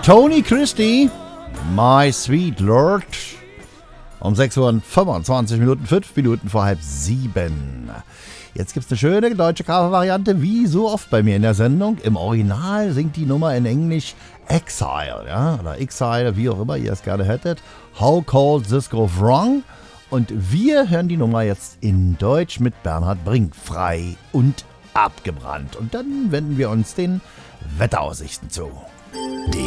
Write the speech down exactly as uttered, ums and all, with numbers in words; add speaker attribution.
Speaker 1: Tony Christie, My Sweet Lord. Um sechs Uhr fünfundzwanzig Minuten, fünf Minuten vor halb sieben. Jetzt gibt es eine schöne deutsche Cover-Variante, wie so oft bei mir in der Sendung. Im Original singt die Nummer in Englisch Exile, ja, oder Exile, wie auch immer ihr es gerne hättet. How Cold This Go Wrong. Und wir hören die Nummer jetzt in Deutsch mit Bernhard Brink, frei und abgebrannt. Und dann wenden wir uns den Wetteraussichten zu.